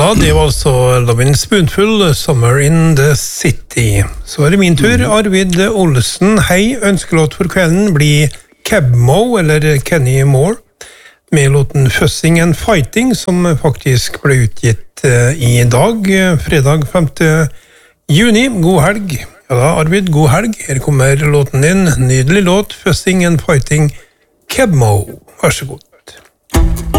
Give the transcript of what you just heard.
Ja, det var altså Lovin' Spoonful, Summer in the City. Så er det min tur. Arvid Olsen, hei, ønskelåt for kvelden blir Cabmo, eller Kenny Moore, med låten Fussing and Fighting, som faktisk ble utgitt i dag, fredag 5. juni. God helg. Ja da, Arvid, god helg. Her kommer låten din. Nydelig låt, Fussing and Fighting, Cabmo. Vær så god.